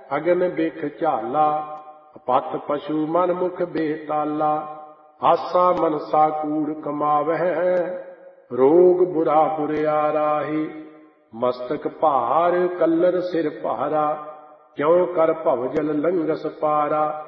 ਅਗਨ ਬਿਖ ਝਾਲਾ। ਅਪੱਤ ਪਸ਼ੂ ਮਨ ਮੁਖ ਬੇਤਾਲਾ। ਆਸਾ ਮਨਸਾ ਕੂੜ ਕਮਾਵਹਿ, ਰੋਗ ਬੁਰਾ ਬੁਰਿਆਰਾਹੀ। ਮਸਤਕ ਭਾਰ ਕਲਰ ਸਿਰ ਭਾਰਾ, ਕਿਉ ਕਰ ਭਵਜਲ ਲੰਘਸ ਪਾਰਾ।